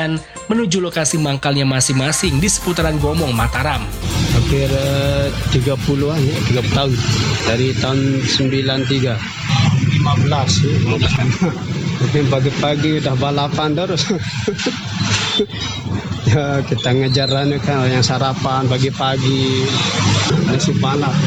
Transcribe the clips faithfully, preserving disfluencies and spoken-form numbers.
perjalanan menuju lokasi mangkalnya masing-masing di seputaran Gomong, Mataram. Hampir uh, tiga puluhan ya, tiga puluh tahun. Dari tahun sembilan tiga. lima belas ya. Mungkin pagi-pagi udah balapan terus. Ya, kita ngejar kan yang sarapan pagi-pagi. Nasi balap.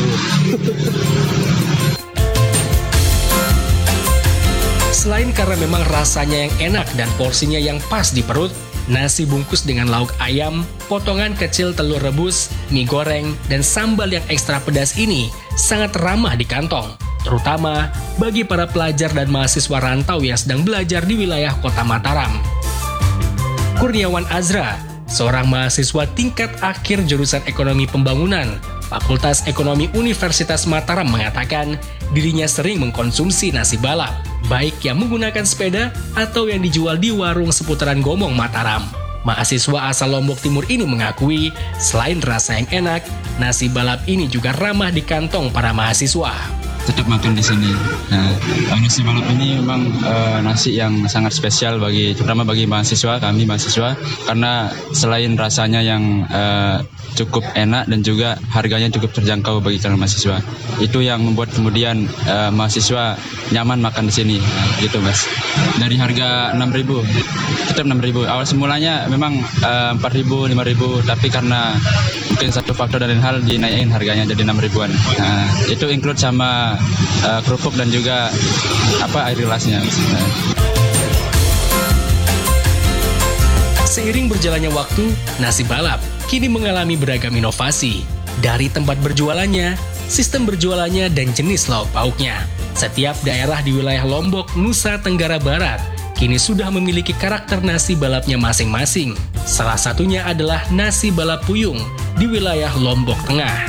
Selain karena memang rasanya yang enak dan porsinya yang pas di perut, nasi bungkus dengan lauk ayam, potongan kecil telur rebus, mie goreng, dan sambal yang ekstra pedas ini sangat ramah di kantong, terutama bagi para pelajar dan mahasiswa rantau yang sedang belajar di wilayah kota Mataram. Kurniawan Azra, seorang mahasiswa tingkat akhir jurusan Ekonomi Pembangunan, Fakultas Ekonomi Universitas Mataram mengatakan dirinya sering mengkonsumsi nasi balap, baik yang menggunakan sepeda atau yang dijual di warung seputaran Gomong, Mataram. Mahasiswa asal Lombok Timur ini mengakui, selain rasa yang enak, nasi balap ini juga ramah di kantong para mahasiswa. Tetap makan di sini. Nah, nasi balap ini memang uh, nasi yang sangat spesial bagi, terutama bagi mahasiswa, kami mahasiswa, karena selain rasanya yang uh, cukup enak dan juga harganya cukup terjangkau bagi calon mahasiswa. Itu yang membuat kemudian uh, mahasiswa nyaman makan di sini. Nah, gitu Mas. Dari harga enam ribu, tetap enam ribu. Awal semulanya memang uh, empat ribu, lima ribu, tapi karena mungkin satu faktor dan lain hal dinaikin harganya jadi enam ribuan. Nah, itu include sama Uh, kerupuk dan juga apa air gelasnya. Seiring berjalannya waktu, nasi balap kini mengalami beragam inovasi. Dari tempat berjualannya, sistem berjualannya, dan jenis lauk pauknya. Setiap daerah di wilayah Lombok, Nusa Tenggara Barat kini sudah memiliki karakter nasi balapnya masing-masing. Salah satunya adalah nasi balap puyung di wilayah Lombok Tengah.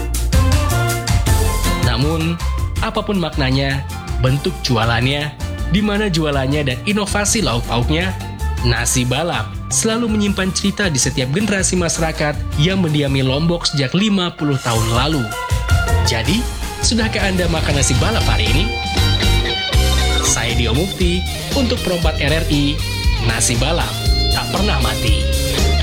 Namun, apapun maknanya, bentuk jualannya, di mana jualannya dan inovasi lauk pauknya, nasi balap selalu menyimpan cerita di setiap generasi masyarakat yang mendiami Lombok sejak lima puluh tahun lalu. Jadi, sudahkah Anda makan nasi balap hari ini? Saya Dio Mukti, untuk Perempat R R I, nasi balap tak pernah mati.